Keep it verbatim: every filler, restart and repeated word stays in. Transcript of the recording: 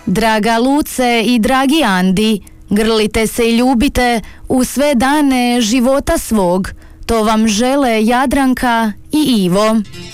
Draga Luce i dragi Andi, grlite se i ljubite u sve dane života svog. To vam žele Jadranka i Ivo.